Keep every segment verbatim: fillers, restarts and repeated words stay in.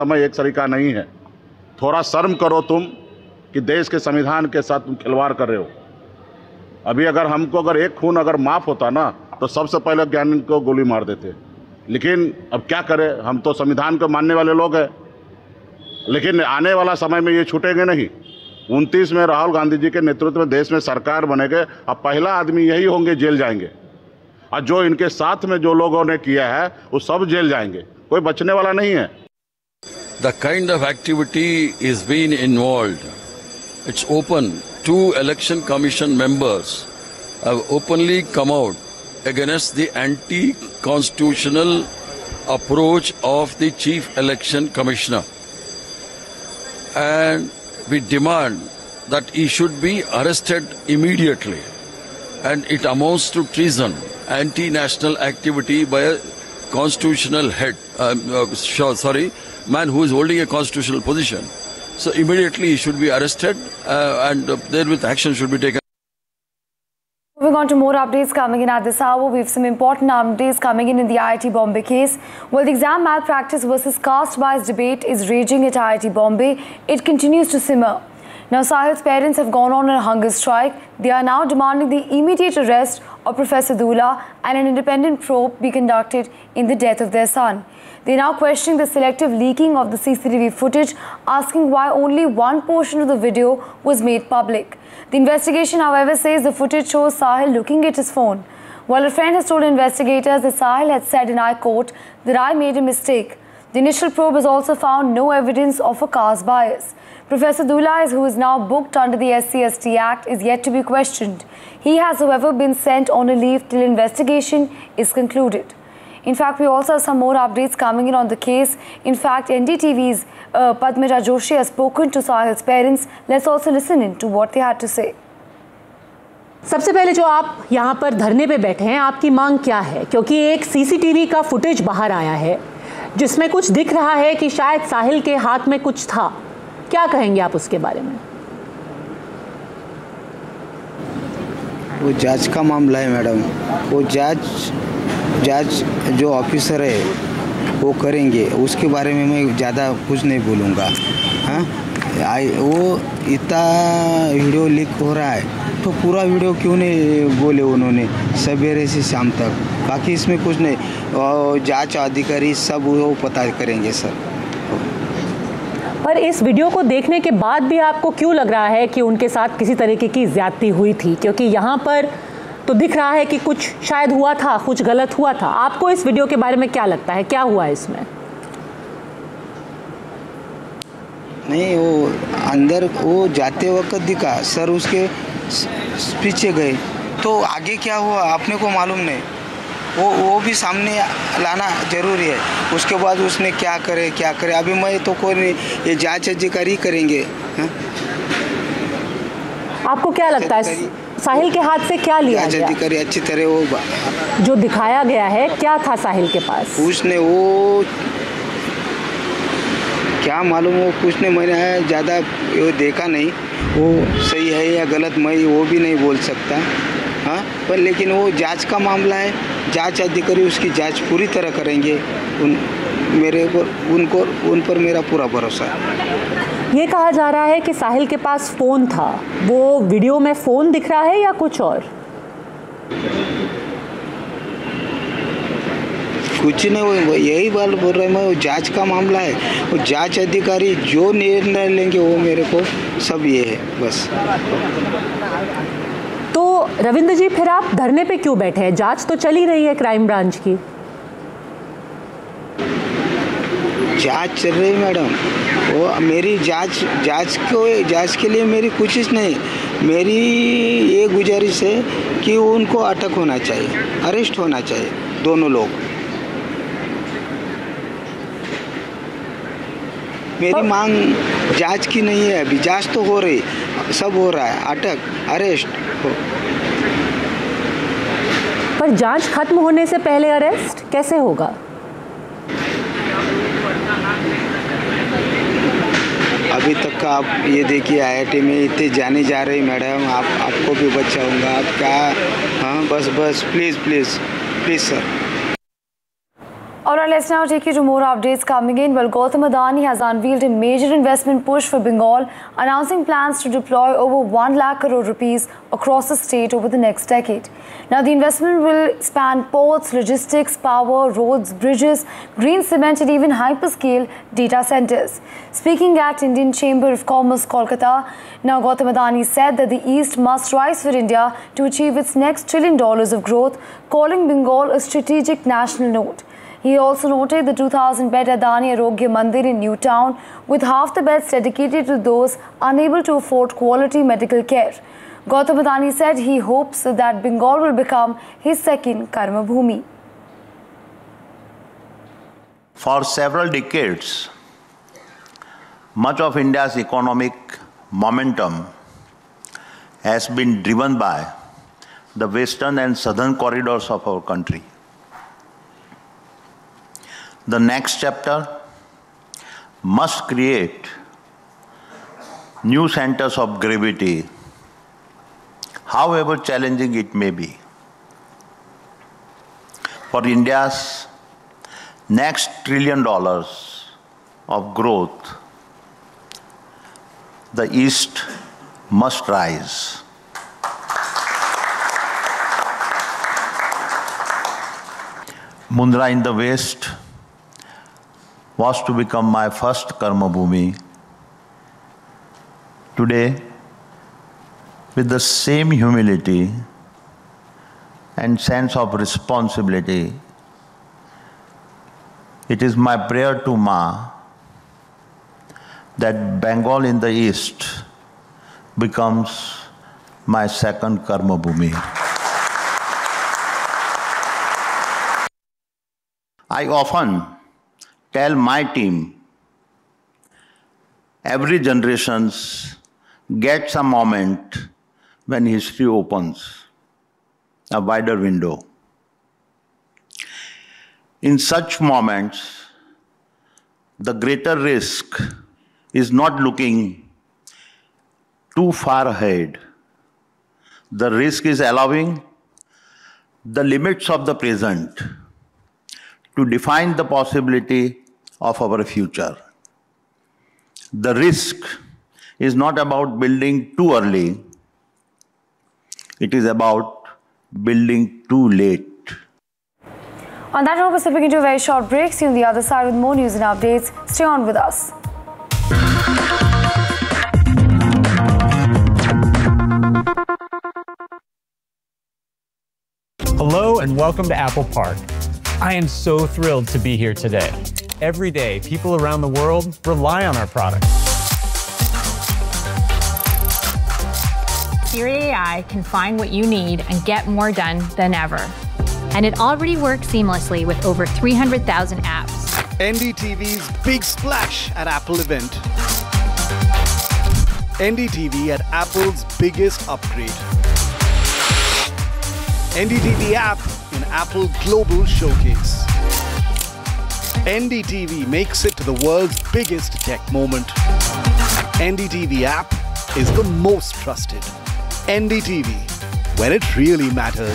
समय एक तरीका नहीं है। थोड़ा शर्म करो तुम कि देश के संविधान के साथ तुम खिलवाड़ कर रहे हो। अभी अगर हमको अगर एक खून अगर माफ़ होता ना तो सबसे पहले ज्ञानी को गोली मार देते, लेकिन अब क्या करें, हम तो संविधान को मानने वाले लोग हैं। लेकिन आने वाला समय में ये छूटेंगे नहीं। उनतीस में राहुल गांधी जी के नेतृत्व में देश में सरकार बनेगे, अब पहला आदमी यही होंगे जेल जाएंगे, और जो इनके साथ में जो लोगों ने किया है वो सब जेल जाएंगे, कोई बचने वाला नहीं है। The kind of activity is being involved. It's open. Two election commission members have openly come out against the anti-constitutional approach of the chief election commissioner. And we demand that he should be arrested immediately. And it amounts to treason, anti-national activity by a constitutional head, um, uh, sorry, man who is holding a constitutional position. So immediately he should be arrested uh, and uh, therewith action should be taken. Moving on to more updates coming in at this hour, we have some important updates coming in in the I I T Bombay case. Well, the exam malpractice versus caste bias debate is raging at I I T Bombay. It continues to simmer. Now, Sahil's parents have gone on a hunger strike. They are now demanding the immediate arrest of Professor Dula and an independent probe be conducted in the death of their son. They are now questioning the selective leaking of the C C T V footage, asking why only one portion of the video was made public. The investigation, however, says the footage shows Sahil looking at his phone. While a friend has told investigators that Sahil had said in high court that I made a mistake. The initial probe has also found no evidence of a caste bias. Professor Dula, who is now booked under the S C S T Act, is yet to be questioned. He has, however, been sent on a leave till investigation is concluded. In fact, we also have some more updates coming in on the case. In fact, N D T V's uh, Padmita Joshi has spoken to Sahil's parents. Let's also listen in to what they had to say. सबसे पहले जो आप यहाँ पर धरने पे बैठे हैं, आपकी मांग क्या है? क्योंकि एक सीसीटीवी का फुटेज बाहर आया है जिसमें कुछ दिख रहा है कि शायद साहिल के हाथ में कुछ था। क्या कहेंगे आप उसके बारे में? वो जांच का मामला है मैडम, वो जांच जांच जो ऑफिसर है वो करेंगे, उसके बारे में मैं ज़्यादा कुछ नहीं बोलूँगा। हाँ, आई वो इतना वीडियो लीक हो रहा है तो पूरा वीडियो क्यों नहीं बोले उन्होंने सवेरे से शाम तक? बाकी इसमें कुछ नहीं, और जांच अधिकारी सब वो पता करेंगे सर। पर इस वीडियो को देखने के बाद भी आपको क्यों लग रहा है कि उनके साथ किसी तरीके की ज्यादती हुई थी? क्योंकि यहाँ पर तो दिख रहा है कि कुछ शायद हुआ था, कुछ गलत हुआ था। आपको इस वीडियो के बारे में क्या लगता है, क्या हुआ इसमें? नहीं, वो अंदर वो जाते वक्त दिखा सर, उसके पीछे गए तो आगे क्या हुआ आपने को मालूम नहीं। वो वो भी सामने लाना जरूरी है। उसके बाद उसने क्या करे क्या करे अभी मैं तो कोई नहीं, ये जांच अधिकारी करेंगे। हा? आपको क्या लगता है साहिल के हाथ से क्या लिया गया? अधिकारी अच्छी तरह वो जो दिखाया गया है क्या था साहिल के पास? उसने वो क्या मालूम, वो कुछ नहीं, मैंने ज़्यादा वो देखा नहीं, वो सही है या गलत मैं वो भी नहीं बोल सकता। हाँ, पर लेकिन वो जांच का मामला है, जांच अधिकारी उसकी जांच पूरी तरह करेंगे। उन मेरे पर उनको उन पर मेरा पूरा भरोसा है। ये कहा जा रहा है कि साहिल के पास फ़ोन था, वो वीडियो में फ़ोन दिख रहा है या कुछ और? कुछ नहीं, वो यही बात बोल रहे हैं मैं, वो जांच का मामला है, वो जांच अधिकारी जो निर्णय लेंगे वो मेरे को सब ये है बस। तो रविंद्र जी, फिर आप धरने पे क्यों बैठे हैं? जांच तो चल ही रही है क्राइम ब्रांच की। जांच चल रही मैडम, वो मेरी जांच जांच को जांच के लिए मेरी कोशिश नहीं, मेरी ये गुजारिश है कि उनको अटक होना चाहिए, अरेस्ट होना चाहिए दोनों लोग। मेरी मांग जांच की नहीं है, अभी जांच तो हो रही, सब हो रहा है, अटक अरेस्ट हो। पर जांच खत्म होने से पहले अरेस्ट कैसे होगा? अभी तक का आप ये देखिए, आई आई टी में इतने जाने जा रही मैडम, आप आपको भी बचाऊंगा, आप क्या? हाँ, बस बस प्लीज़ प्लीज़ प्लीज़ सर। और Alright, let's now take you to more updates coming in. Well, Gautam Adani has unveiled a major investment push for Bengal, announcing plans to deploy over one lakh crore rupees across the state over the next decade. Now, the investment will span ports, logistics, power, roads, bridges, green cement and even hyperscale data centers. Speaking at Indian Chamber of Commerce, Kolkata, now Gautam Adani said that the East must rise for India to achieve its next trillion dollars of growth, calling Bengal a strategic national node. He also noted the two thousand bed Adani Arogya Mandir in New Town, with half the beds dedicated to those unable to afford quality medical care. Gautam Adani said he hopes that Bengal will become his second Karma Bhumi. For several decades, much of India's economic momentum has been driven by the western and southern corridors of our country. The next chapter must create new centers of gravity, however challenging it may be. For India's next trillion dollars of growth, the East must rise. Mundra in the West was to become my first Karma Bhumi. Today, with the same humility and sense of responsibility, it is my prayer to Ma that Bengal in the East becomes my second Karma Bhumi. I often tell my team, every generation gets a moment when history opens a wider window. In such moments, the greater risk is not looking too far ahead. The risk is allowing the limits of the present to define the possibility of our future. The risk is not about building too early. It is about building too late. On that note, we're stepping into a very short break. See you on the other side with more news and updates. Stay on with us. Hello and welcome to Apple Park. I am so thrilled to be here today. Every day, people around the world rely on our products. Siri A I can find what you need and get more done than ever. And it already works seamlessly with over three hundred thousand apps. N D T V's big splash at Apple event. N D T V at Apple's biggest upgrade. N D T V app in Apple Global Showcase. N D T V makes it to the world's biggest tech moment. N D T V app is the most trusted. N D T V, when it really matters.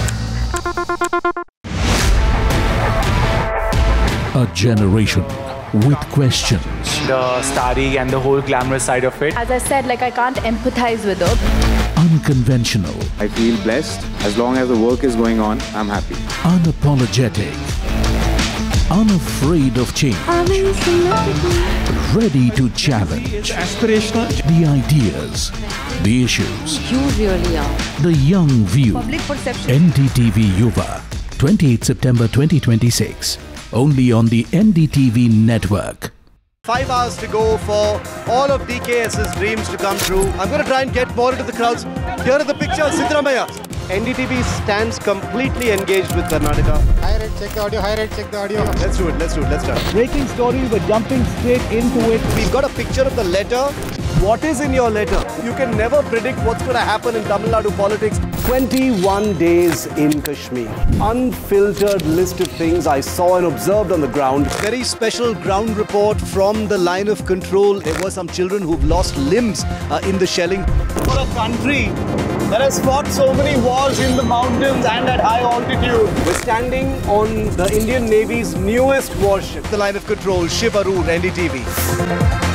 A generation with questions. The starry and the whole glamorous side of it. As I said, like I can't empathize with her. Unconventional. I feel blessed. As long as the work is going on, I'm happy. Unapologetic. Unafraid of change. Ready to challenge. Aspirational. The ideas. The issues. You really are. The young view. Public perception. N D T V Yuva. twenty-eighth September twenty twenty-six. Only on the N D T V network. Five hours to go for all of DKS's dreams to come true. I'm going to try and get more into the crowds. Here are the pictures, Siddaramaiah. N D T V stands completely engaged with Karnataka. High rate, check the audio, high rate, check the audio. Let's do it, let's do it, let's start. Breaking story, we're jumping straight into it. We've got a picture of the letter. What is in your letter? You can never predict what's going to happen in Tamil Nadu politics. twenty-one days in Kashmir. Unfiltered list of things I saw and observed on the ground. Very special ground report from the line of control. There were some children who've lost limbs uh, in the shelling. For a country that has fought so many wars in the mountains and at high altitude. We're standing on the Indian Navy's newest warship. The line of control, Shiv Arur, N D T V.